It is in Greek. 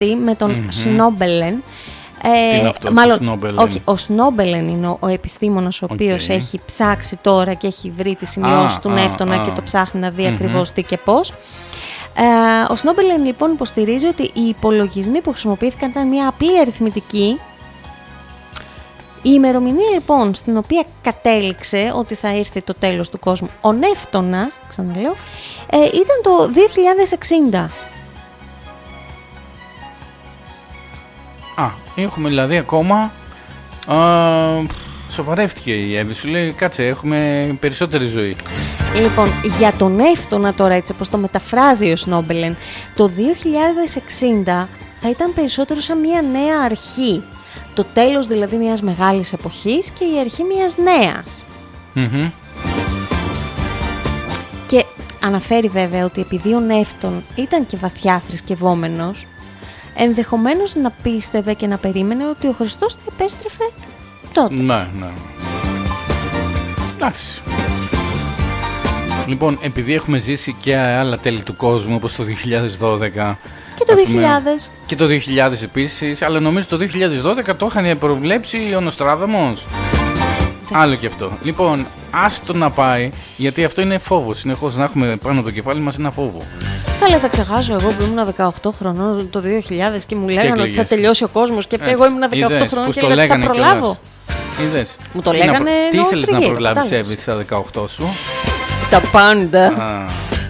με τον Σνόμπελεν. Τι είναι αυτό, μάλλον, Σνόμπελεν? όχι, ο Σνόμπελεν είναι ο επιστήμονας ο οποίος έχει ψάξει τώρα και έχει βρει τις σημειώσεις του Νεύτωνα και το ψάχνει να δει ακριβώς τι και πώς. Ο Σνόμπελεν λοιπόν υποστηρίζει ότι οι υπολογισμοί που χρησιμοποιήθηκαν ήταν μια απλή αριθμητική. Η ημερομηνία λοιπόν στην οποία κατέληξε ότι θα ήρθε το τέλος του κόσμου ο Νεύτωνας, ξαναλέω, ήταν το 2060. Έχουμε δηλαδή ακόμα. Σοβαρεύτηκε η Εύη, σου λέει κάτσε, έχουμε περισσότερη ζωή. Λοιπόν, για τον Νεύτωνα τώρα, έτσι όπως το μεταφράζει ο Σνόμπελεν, το 2060 θα ήταν περισσότερο σαν μια νέα αρχή. Το τέλος δηλαδή μιας μεγάλης εποχής και η αρχή μιας νέας. Και αναφέρει βέβαια ότι επειδή ο Νεύτων ήταν και βαθιά θρησκευόμενος, ενδεχομένως να πίστευε και να περίμενε ότι ο Χριστός θα επέστρεφε τότε. Ναι. Εντάξει. Λοιπόν, επειδή έχουμε ζήσει και άλλα τέλη του κόσμου όπως το 2012 και το 2000 και το 2000 επίσης, αλλά νομίζω το 2012 το είχαν προβλέψει ο Νοστράδαμος. Άλλο και αυτό. Λοιπόν, άστο να πάει, γιατί αυτό είναι φόβο. Συνεχώς να έχουμε πάνω από το κεφάλι μας ένα φόβο. Καλά, θα ξεχάσω εγώ που ήμουν 18 χρονών το 2000 και μου λέγανε ότι θα τελειώσει ο κόσμος και εγώ ήμουν 18 χρονών και έλεγα θα προλάβω. Είδες. Μου το λέγανε. Τι ήθελες να προλάβεις, Εύη, στα 18 σου? Τα πάντα.